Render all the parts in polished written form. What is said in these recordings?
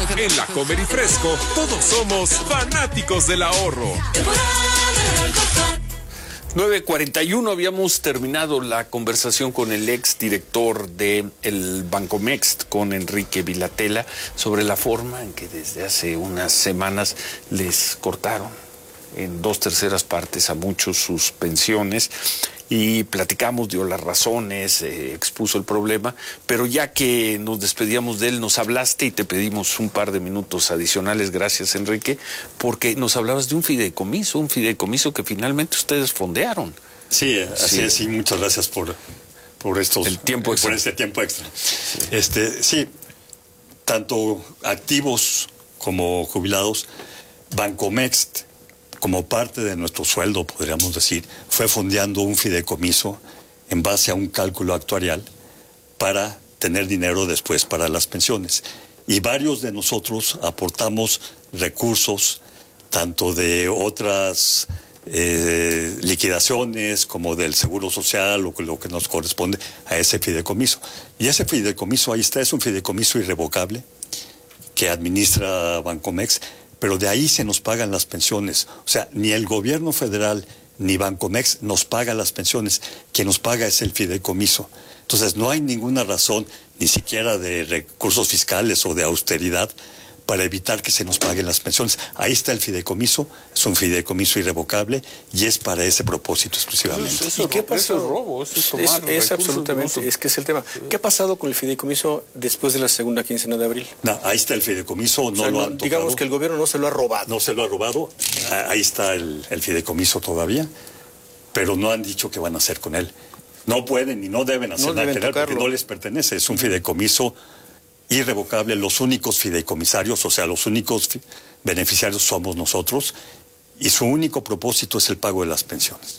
En la Comer y Fresco, todos somos fanáticos del ahorro. 9:41, habíamos terminado la conversación con el ex director del Bancomext, con Enrique Vilatela, sobre la forma en que desde hace unas semanas les cortaron en 2/3 partes a muchos sus pensiones. Y platicamos, dio las razones, expuso el problema, pero ya que nos despedíamos de él, nos hablaste y te pedimos un par de minutos adicionales, gracias Enrique, porque nos hablabas de un fideicomiso que finalmente ustedes fondearon. Sí, así es, y muchas gracias por el tiempo extra. Por este tiempo extra. Sí, tanto activos como jubilados, Bancomext, como parte de nuestro sueldo, podríamos decir, fue fondeando un fideicomiso en base a un cálculo actuarial para tener dinero después para las pensiones. Y varios de nosotros aportamos recursos, tanto de otras liquidaciones como del Seguro Social o lo que nos corresponde a ese fideicomiso. Y ese fideicomiso, ahí está, es un fideicomiso irrevocable que administra Bancomext, pero de ahí se nos pagan las pensiones. O sea, ni el gobierno federal ni Bancomext nos paga las pensiones. Quien nos paga es el fideicomiso. Entonces, no hay ninguna razón, ni siquiera de recursos fiscales o de austeridad, para evitar que se nos paguen las pensiones. Ahí está el fideicomiso, es un fideicomiso irrevocable y es para ese propósito exclusivamente. ¿Y qué pasó? Es absolutamente, es que es el tema. ¿Qué ha pasado con el fideicomiso después de la segunda quincena de abril? No, ahí está el fideicomiso, no lo han tocado. Digamos que el gobierno no se lo ha robado. No se lo ha robado, ahí está el fideicomiso todavía, pero no han dicho qué van a hacer con él. No pueden ni no deben hacer nada porque no les pertenece, es un fideicomiso irrevocable. Los únicos fideicomisarios, o sea, los únicos beneficiarios somos nosotros, y su único propósito es el pago de las pensiones.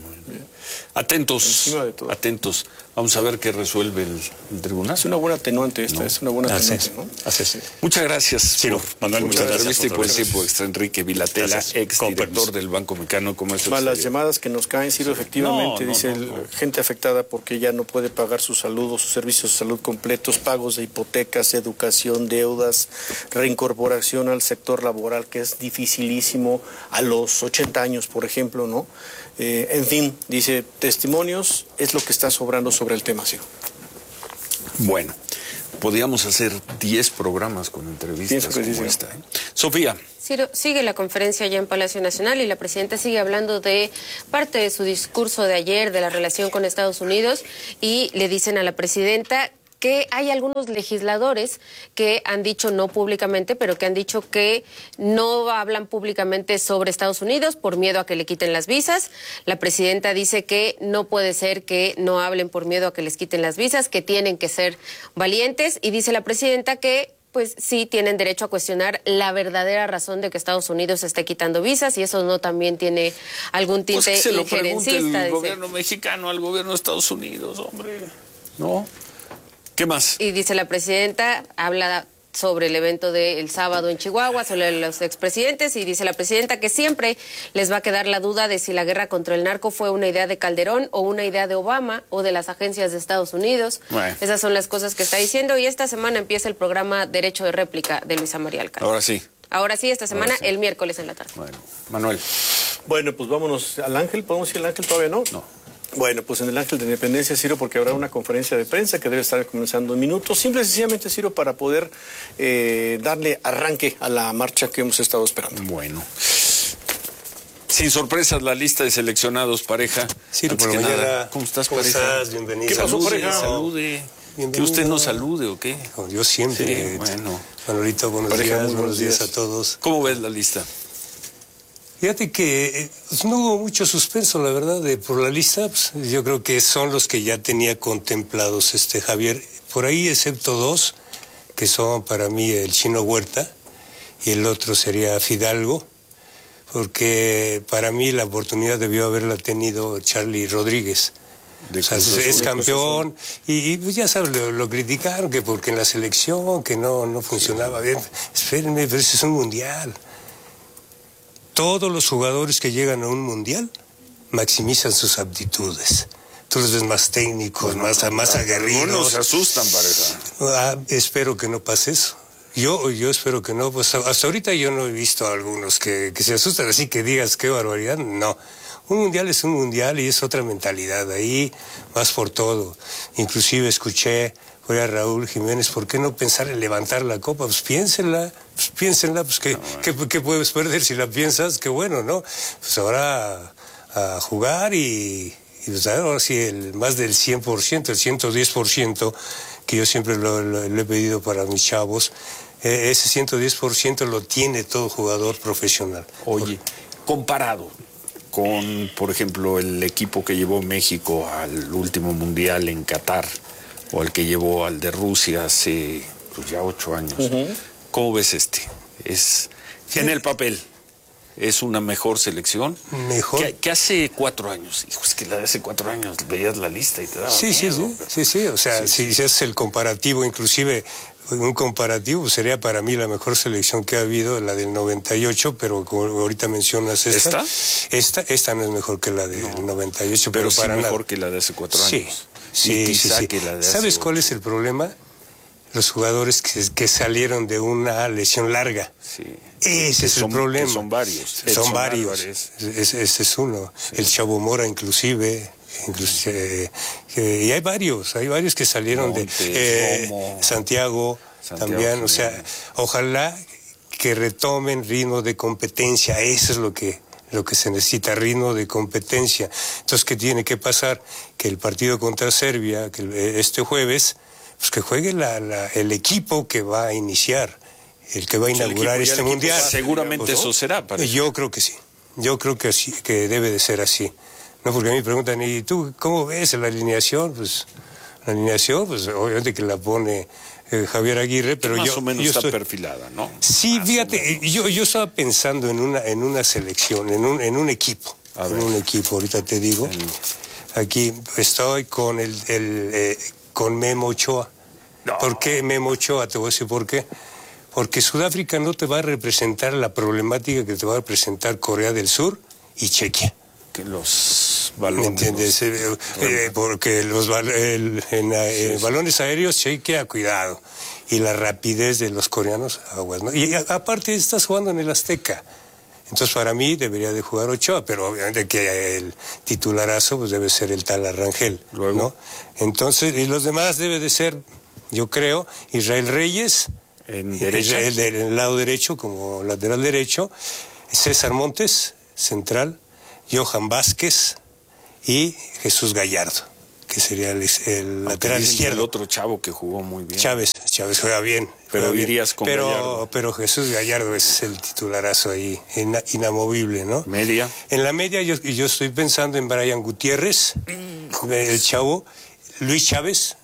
Atentos. Vamos a ver qué resuelve el tribunal. Es una buena atenuante esta, es una buena atenuante, ¿no? Muchas gracias, Ciro, Manuel, muchas gracias. Y por el tiempo extra, Enrique Vilatela, ex director del Banco Mexicano. Más las llamadas que nos caen, Ciro, efectivamente, gente afectada porque ya no puede pagar su salud o sus servicios de salud completos, pagos de hipotecas, educación, deudas, reincorporación al sector laboral, que es dificilísimo a los 80 años, por ejemplo, ¿no? En fin, dice, testimonios es lo que está sobrando sobre el tema, Ciro. Bueno, podríamos hacer 10 programas con entrevistas como esta. Sofía. Ciro, sigue la conferencia allá en Palacio Nacional y la presidenta sigue hablando de parte de su discurso de ayer, de la relación con Estados Unidos, y le dicen a la presidenta que hay algunos legisladores que han dicho, no públicamente, pero que han dicho que no hablan públicamente sobre Estados Unidos por miedo a que le quiten las visas. La presidenta dice que no puede ser que no hablen por miedo a que les quiten las visas, que tienen que ser valientes, y dice la presidenta que pues sí tienen derecho a cuestionar la verdadera razón de que Estados Unidos esté quitando visas, y eso no también tiene algún tinte pues que se lo injerencista. Pregunte el gobierno mexicano al gobierno de Estados Unidos, hombre. ¿No? ¿Qué más? Y dice la presidenta, habla sobre el evento del sábado en Chihuahua, sobre los expresidentes, y dice la presidenta que siempre les va a quedar la duda de si la guerra contra el narco fue una idea de Calderón o una idea de Obama o de las agencias de Estados Unidos. Bueno. Esas son las cosas que está diciendo, y esta semana empieza el programa Derecho de Réplica de Luisa María Alcalde. Ahora sí, esta semana, el miércoles en la tarde. Bueno, Manuel. Bueno, pues vámonos al Ángel. ¿Podemos ir al Ángel todavía, no? No. Bueno, pues en el Ángel de Independencia, Ciro, porque habrá una conferencia de prensa que debe estar comenzando en minutos, simple y sencillamente, Ciro, para poder darle arranque a la marcha que hemos estado esperando. Bueno. Sin sorpresas, la lista de seleccionados, pareja. Ciro, por mañana. ¿Cómo estás, pareja? Bienvenido. ¿Qué pasó, pareja? Salude. ¿Que usted nos salude o qué? Yo siempre. Sí, bueno. Manolito, buenos días a todos. ¿Cómo ves la lista? Fíjate que no hubo mucho suspenso, la verdad, por la lista. Pues, yo creo que son los que ya tenía contemplados Javier. Por ahí, excepto dos, que son para mí el Chino Huerta y el otro sería Fidalgo, porque para mí la oportunidad debió haberla tenido Charlie Rodríguez. O sea, es campeón y pues ya sabes, lo criticaron que porque en la selección que no funcionaba bien. Espérenme, pero ese es un mundial. Todos los jugadores que llegan a un mundial maximizan sus aptitudes. Tú los ves más técnicos, más aguerridos. Algunos se asustan, pareja. Espero que no pase eso. Yo espero que no, pues hasta ahorita yo no he visto a algunos que se asustan así que digas qué barbaridad, no. Un mundial es un mundial y es otra mentalidad, ahí vas por todo. Inclusive escuché a Raúl Jiménez, ¿por qué no pensar en levantar la copa? Pues piénsenla, pues ¿qué puedes perder si la piensas? Qué bueno, ¿no? Pues ahora a jugar y pues ahora sí más del 100%, el 110%, que yo siempre lo he pedido para mis chavos, ese 110% lo tiene todo jugador profesional. Oye, comparado con, por ejemplo, el equipo que llevó México al último mundial en Qatar, o el que llevó al de Rusia hace pues ya 8 años. ¿Cómo ves este? Es en el papel. ¿Es una mejor selección? Mejor. Que hace 4 años. Hijo, es que la de hace 4 años veías la lista y te daba Sí. O sea, si haces el comparativo, inclusive un comparativo sería para mí la mejor selección que ha habido, la del 98, pero como ahorita mencionas esta no es mejor que la del 98, pero sí para mejor nada. Que la de hace 4 años. Sí. Que la de ¿Sabes hace cuál 8? es el problema? Los jugadores que salieron de una lesión larga. Sí. Ese es el problema. Son varios. Son varios. Ese es uno. Sí. El Chavo Mora inclusive y hay varios que salieron de Santiago también, o sea, ojalá que retomen ritmo de competencia, eso es lo que se necesita, ritmo de competencia. Entonces, ¿qué tiene que pasar? Que el partido contra Serbia, este jueves, pues que juegue el equipo que va a iniciar, el que va a inaugurar este mundial. Seguramente eso será. Yo creo que sí. Yo creo que sí, que debe de ser así. No, porque a mí me preguntan, ¿y tú cómo ves la alineación? Pues la alineación, pues obviamente que la pone Javier Aguirre, pero más o menos está perfilada, ¿no? Sí, fíjate, yo estaba pensando en una selección, en un equipo. Un equipo, ahorita te digo. Aquí estoy con con Memo Ochoa. No. ¿Por qué Memo Ochoa? Te voy a decir por qué. Porque Sudáfrica no te va a representar la problemática que te va a representar Corea del Sur y Chequia. Que los balones. ¿Me entiendes? Porque los balones aéreos, Chequia, cuidado. Y la rapidez de los coreanos, aguas, ¿no? Y aparte estás jugando en el Azteca. Entonces para mí debería de jugar Ochoa, pero obviamente que el titularazo pues debe ser el tal Arrangel. Luego. ¿No? Entonces, y los demás debe de ser, yo creo, Israel Reyes. En derecha. En el lado derecho, como lateral derecho, César Montes, central, Johan Vázquez y Jesús Gallardo, que sería el lateral izquierdo. El otro chavo que jugó muy bien. Chávez juega bien. Pero dirías con Gallardo. Pero Jesús Gallardo es el titularazo ahí, inamovible, ¿no? Media. En la media yo estoy pensando en Brian Gutiérrez, el chavo, Luis Chávez,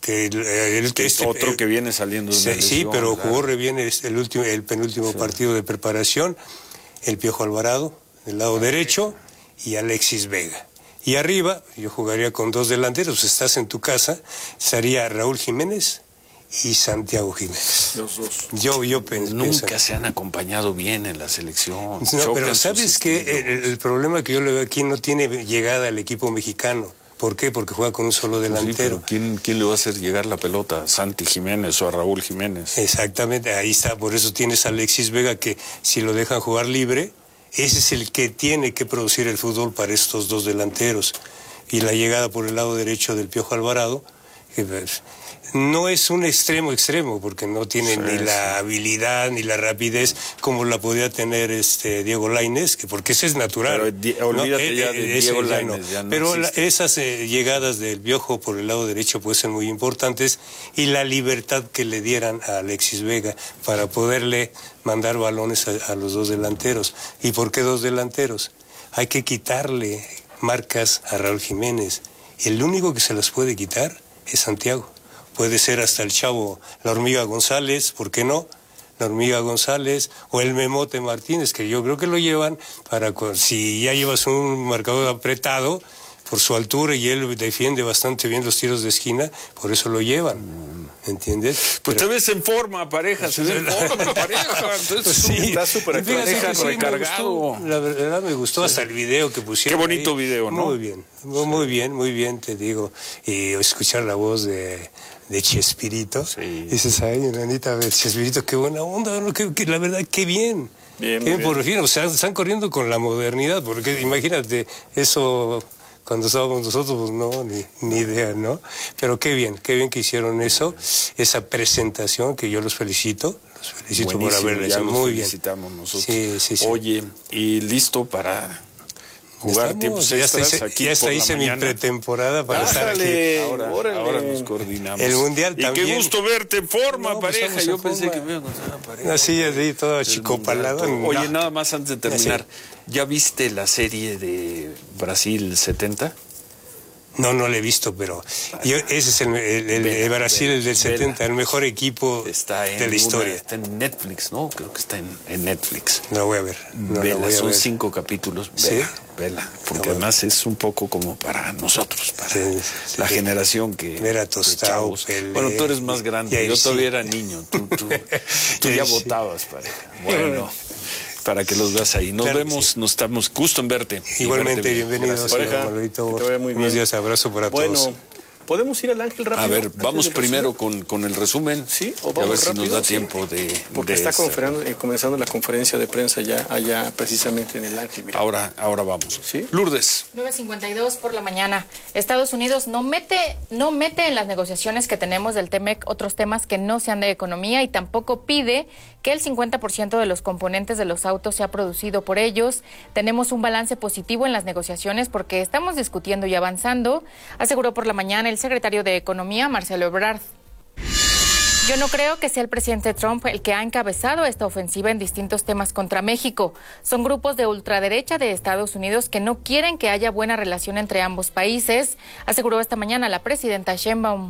otro que viene saliendo de una lesión, sí, pero jugó re bien el penúltimo partido de preparación, el Piojo Alvarado del lado derecho y Alexis Vega. Y arriba yo jugaría con 2 delanteros, estás en tu casa, estaría Raúl Jiménez y Santiago Jiménez. Los dos. Yo pienso. Nunca se han acompañado bien en la selección. No, pero ¿sabes qué? El problema que yo le veo aquí no tiene llegada al equipo mexicano. ¿Por qué? Porque juega con un solo delantero. Sí, ¿quién le va a hacer llegar la pelota? ¿A Santi Jiménez o a Raúl Jiménez? Exactamente, ahí está. Por eso tienes a Alexis Vega que si lo dejan jugar libre, ese es el que tiene que producir el fútbol para estos 2 delanteros. Y la llegada por el lado derecho del Piojo Alvarado, no es un extremo, porque no tiene ni la habilidad ni la rapidez como la podía tener Diego Lainez, porque ese es natural. Pero olvídate ya de Diego Lainez. Pero esas llegadas del Piojo por el lado derecho pueden ser muy importantes, y la libertad que le dieran a Alexis Vega para poderle mandar balones a los 2 delanteros. ¿Y por qué 2 delanteros? Hay que quitarle marcas a Raúl Jiménez. El único que se las puede quitar es Santiago. Puede ser hasta el chavo, la Hormiga González, ¿por qué no? La Hormiga González o el Memote Martínez, que yo creo que lo llevan para, si ya llevas un marcador apretado por su altura y él defiende bastante bien los tiros de esquina, por eso lo llevan, ¿entiendes? Pues te ves en forma, pareja, se ve en forma, pareja, entonces sí, está súper recargado. La verdad me gustó hasta el video que pusieron. Qué bonito ahí. video, ¿no? Muy bien, te digo, y escuchar la voz de de Chespirito. Sí. Dices, ay, nanita, Chespirito, qué buena onda, ¿no? La verdad, qué bien. Bien, qué bien, bien. por fin, o sea, están corriendo con la modernidad, porque imagínate, eso cuando estábamos nosotros, pues no, ni idea, ¿no? Pero qué bien que hicieron eso, esa presentación, que yo los felicito Buenísimo, por haberla ya hecho los muy bien. felicitamos nosotros. Sí. Oye, y listo para jugar tiempos ya extras está, aquí ya está, por la hice mi mañana. pretemporada para estar aquí. Ándale, Ahora nos coordinamos. El Mundial y también. qué gusto verte en forma, No, pues pareja. estamos en Yo pensé forma. que me iba a encontrar una pareja. Así, todo El achicopalado. Mundial, todo. Oye, no. nada más antes de terminar. Sí. ¿Ya viste la serie de Brasil 70? No le he visto, pero ese es el Brasil, el del 70, el mejor equipo de la historia. Está en Netflix, ¿no? Creo que está en Netflix. No voy a ver. Vela, son 5 capítulos. ¿Sí? Vela, porque además es un poco como para nosotros, para la generación que... Era Tostao, Pelé. Bueno, tú eres más grande, yo sí. todavía era niño, tú ya votabas, pareja. Bueno, para que los veas ahí. Nos vemos, nos estamos gusto en verte. Igualmente, bienvenidos. Pareja, Manolito. que te vaya muy bien. Buenos días, abrazo para Bueno, todos. ¿podemos ir al Ángel rápido? A ver, antes vamos del primero resumen? con el resumen. Sí, o y a ver vamos si nos rápido, da sí. tiempo de... Porque de está esta. comenzando la conferencia de prensa ya allá precisamente en el Ángel. Mira. Ahora vamos. ¿Sí? Lourdes. 9:52 por la mañana. Estados Unidos no mete en las negociaciones que tenemos del TEMEC otros temas que no sean de economía y tampoco pide que el 50% de los componentes de los autos sea producido por ellos. Tenemos un balance positivo en las negociaciones porque estamos discutiendo y avanzando, aseguró por la mañana el secretario de Economía, Marcelo Ebrard. Yo no creo que sea el presidente Trump el que ha encabezado esta ofensiva en distintos temas contra México. Son grupos de ultraderecha de Estados Unidos que no quieren que haya buena relación entre ambos países, aseguró esta mañana la presidenta Sheinbaum.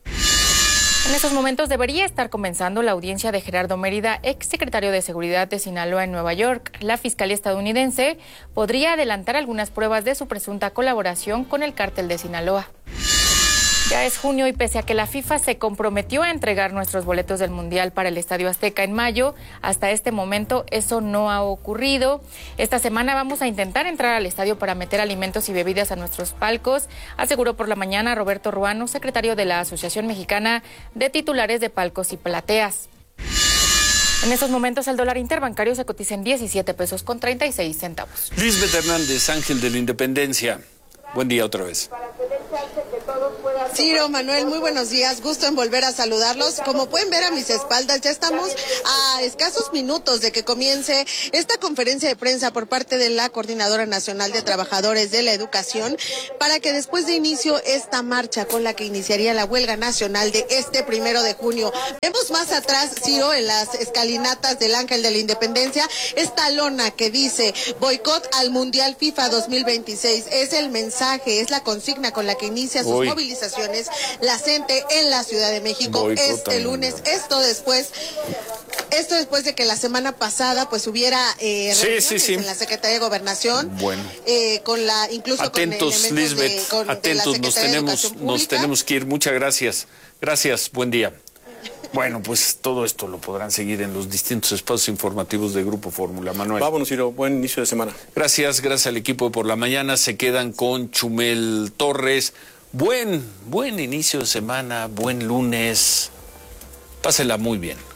En estos momentos debería estar comenzando la audiencia de Gerardo Mérida, exsecretario de Seguridad de Sinaloa en Nueva York. La Fiscalía estadounidense podría adelantar algunas pruebas de su presunta colaboración con el cártel de Sinaloa. Ya es junio y pese a que la FIFA se comprometió a entregar nuestros boletos del Mundial para el Estadio Azteca en mayo, hasta este momento eso no ha ocurrido. Esta semana vamos a intentar entrar al estadio para meter alimentos y bebidas a nuestros palcos, aseguró por la mañana Roberto Ruano, secretario de la Asociación Mexicana de Titulares de Palcos y Plateas. En estos momentos el dólar interbancario se cotiza en 17 pesos con 36 centavos. Lisbeth Hernández, Ángel de la Independencia. Buen día otra vez. Ciro, Manuel, muy buenos días, gusto en volver a saludarlos. Como pueden ver a mis espaldas, ya estamos a escasos minutos de que comience esta conferencia de prensa por parte de la Coordinadora Nacional de Trabajadores de la Educación, para que después de inicio esta marcha con la que iniciaría la huelga nacional de este 1 de junio. Vemos más atrás, Ciro, en las escalinatas del Ángel de la Independencia, esta lona que dice boicot al Mundial FIFA 2026. Es el mensaje, es la consigna con la que inicia sus movilizaciones la CENTE en la Ciudad de México este lunes. Esto después de que la semana pasada pues hubiera reuniones en la Secretaría de Gobernación. Bueno. Incluso atentos, con Lisbeth, atentos, nos tenemos que ir. Muchas gracias. Gracias, buen día. Bueno, pues todo esto lo podrán seguir en los distintos espacios informativos de Grupo Fórmula. Manuel. Vámonos, Ciro. Buen inicio de semana. Gracias al equipo de Por la Mañana. Se quedan con Chumel Torres. Buen inicio de semana, buen lunes. Pásela muy bien.